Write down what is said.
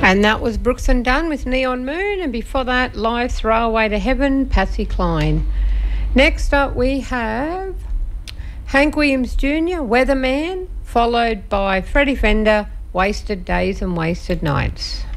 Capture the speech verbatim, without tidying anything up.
And that was Brooks and Dunn with Neon Moon, and before that, Live Throwaway to Heaven, Patsy Cline. Next up we have Hank Williams Junior, Weatherman, followed by Freddie Fender, Wasted Days and Wasted Nights.